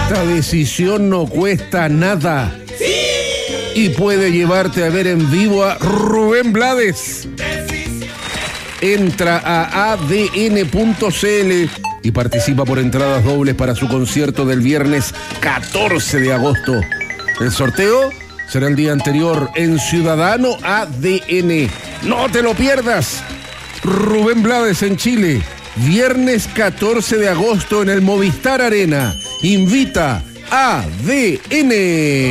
Esta decisión no cuesta nada. Y puede llevarte a ver en vivo a Rubén Blades. Entra a adn.cl y participa por entradas dobles para su concierto del viernes 14 de agosto. El sorteo será el día anterior en Ciudadano ADN. ¡No te lo pierdas! Rubén Blades en Chile, viernes 14 de agosto en el Movistar Arena. Invita ADN.